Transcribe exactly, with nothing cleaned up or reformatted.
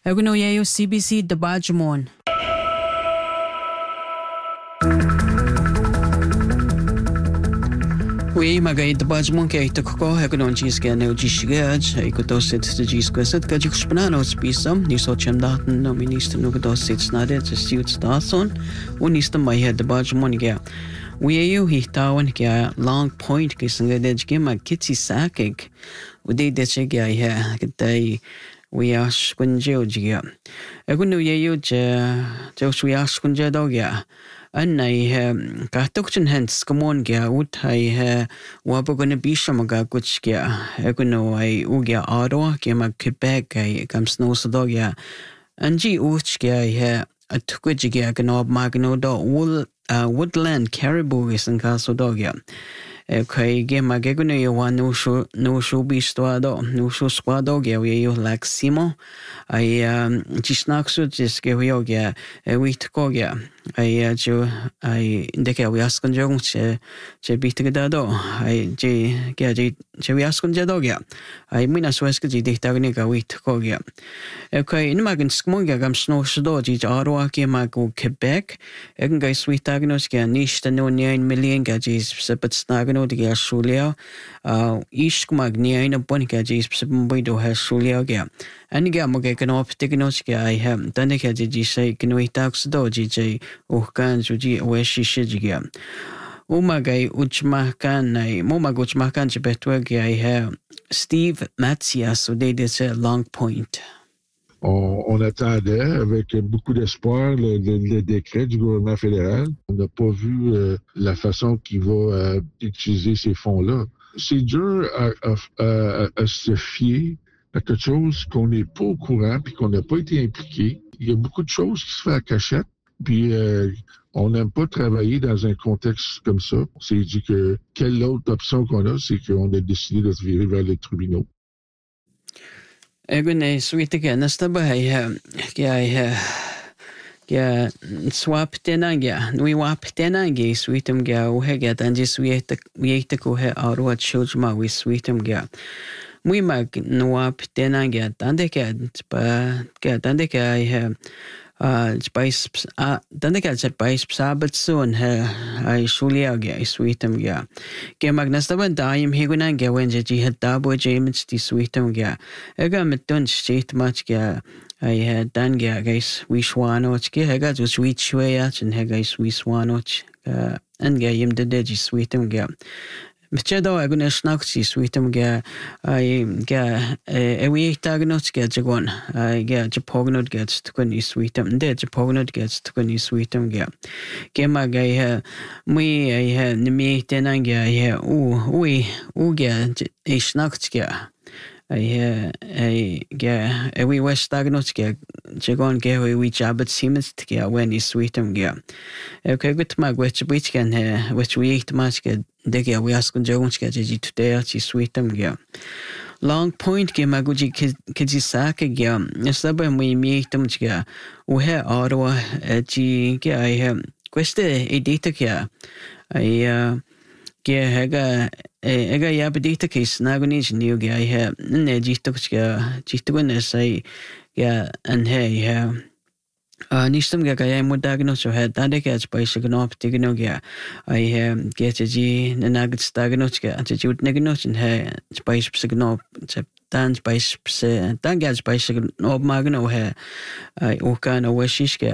Eguno yayo C B C Dabajamon. We magay Dabajamon kay Takoko Eguno Jiska no Jishigaj, Ecodosit to Jisquisset, Gajuxpanano Spisum, Nisocham Datan, no Minister Nugadosit Snade, the suits Dawson, Unista my head Dabajamon ga. We you he tawan ga long point kissing the edge game a kitty sackig. We did the chigga here, day. We ash kunjia. Eguno yayo Josh we ash kunja dogya. And I cartoon hence come on ga would I wabagona bishamaga guchgia. Eguno I ugia aro, gama Quebec, I come snow sodogya. And G uchgia a tukujiga ganob magno do wool woodland caribou is in castle dogya. Okay, game a geguno you want no show no show be stuado, no show squado, we you like Simo. I um Gisnaxu just give you a week go ya. I jo I indicate we ask on Jones, che beat the dado. I j get che we ask on Jadogia. I mean as Weski dictagonica week go ya. Okay, in Magan Smoga gam snow shodoji, Arwaki Mago Quebec, Egan guy sweet tagnos ga niche the no nine million gadgets, but snag no the Shulia, uh, Ish Magnia a Bonicagis, Boido has Shulia ga. And Gamoga can op Tignoska, I have done the Kaji say, can we tax doji, Ukan Juji, where she shijiga. Umagay Uchmakan, Moma Guchmakan, Chibetwagi, I have Steve Matsias, so they did say long point. On, on attendait avec beaucoup d'espoir le, le, le décret du gouvernement fédéral. On n'a pas vu euh, la façon qu'il va euh, utiliser ces fonds-là. C'est dur à, à, à, à se fier à quelque chose qu'on n'est pas au courant puis qu'on n'a pas été impliqué. Il y a beaucoup de choses qui se font à cachette. Puis euh, on n'aime pas travailler dans un contexte comme ça. On s'est dit que quelle autre option qu'on a, c'est qu'on a décidé de se virer vers les tribunaux. Egun sweet again, Nastaba, I yeah, swap tenanga, we wap tenangi, sweetum ga, uhegat, and just we ate the we ate the go out what children we sweetum ga. We mag no wap tenanga, dandekat, but get dandeka, I have. Uh, spice, uh, then the cat said by Sabbath soon, her, I surely I sweetum ya. Gamagnastaban dime, he gonna get when she had double James the sweetum ya. I got me done straight much ya. I had done ya, guys, we swanoch, I got to sweet swayach and her guys, we swanoch, uh, and ya him the dead sweetum ya. Mchedo I gonna snaxi sweetum ga I ga a we tagnot gets a one. I get Japognot gets to Kunny sweetum, dead Japognot gets to Kunny sweetum ga. Gemma gay me I had me tenanga here, ooh, we, ooh, get a snaxia. I I ga a we west tagnot get Jagon ga we jabbat siemens to get when he sweetum ga. Okay, good mag which which can which we eat much get. Dega we ask on Jones get today she sweetum ga. Long point game aguji kids saka ga. Sabam we meet them ga. We have Ottawa g ga I have queste a data ga. I uh ga haga ega yab data case nagonij new ga I have ne jitok ga jitwin say ga and hey ha. Uh, Nistam ga kaya mo diagnose so had tanda ka by signop tigno ga I um get a g nanagats diagnose ga at you diagnose and ha by signop tan by tan ga by signop magno ha I okan o wishish ga